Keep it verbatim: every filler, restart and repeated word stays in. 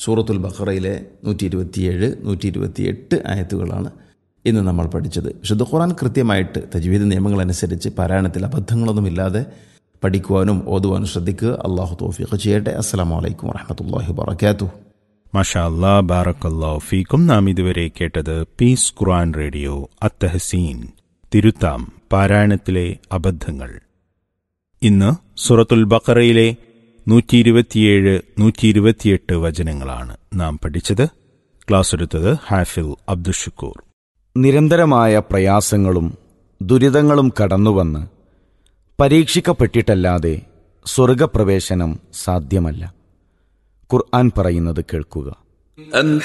സൂറത്തുൽ ബഖറയിലെ നൂറ്റി ഇരുപത്തിയേഴ് നൂറ്റി ഇരുപത്തിയെട്ട് ആയത്തുകളാണ് ഇന്ന് നമ്മൾ പഠിച്ചത്. വിശുദ്ധ ഖുർആൻ കൃത്യമായിട്ട് തജ്വീദ് നിയമങ്ങളനുസരിച്ച് പാരായണത്തിൽ അബദ്ധങ്ങളൊന്നുമില്ലാതെ പഠിക്കുവാനും ഓതുവാനും ശ്രദ്ധിക്കുക. അള്ളാഹു തൗഫീഖ് ചെയ്യട്ടെ. അസ്സലാമു അലൈക്കും വറഹ്മത്തുള്ളാഹി വബറകാതുഹു. മാഷാ അല്ലാ, ബാറക്കല്ലാഹു ഫീക്കും. നാം ഇതുവരെ കേട്ടത് പീസ് ഖുർആൻ റേഡിയോ അത്തഹസീൻ, തിരുത്താം പാരായണത്തിലെ അബദ്ധങ്ങൾ. ഇന്ന് സൂറത്തുൽ ബഖറയിലെ നൂറ്റി ഇരുപത്തിയേഴ് നൂറ്റി ഇരുപത്തിയെട്ട് വചനങ്ങളാണ് നാം പഠിച്ചത്. ക്ലാസ് എടുത്തത് ഹാഫിൽ അബ്ദുഷുക്കൂർ. നിരന്തരമായ പ്രയാസങ്ങളും ദുരിതങ്ങളും കടന്നുവന്ന് പരീക്ഷിക്കപ്പെട്ടിട്ടല്ലാതെ സ്വർഗപ്രവേശനം സാധ്യമല്ല. ഖുർആൻ പറയുന്നത് കേൾക്കുക. أم